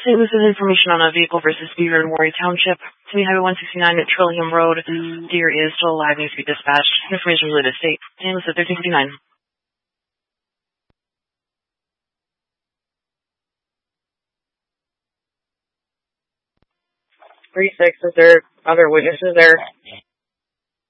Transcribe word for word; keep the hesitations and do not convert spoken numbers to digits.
Saint Louis information on a vehicle versus Beaver in Warren Township. Semi Highway one sixty-nine at Trillium Road. Deer is still alive, needs to be dispatched. Information related to state. Saint Louis at thirteen fifty-nine. three six, is there other witnesses there?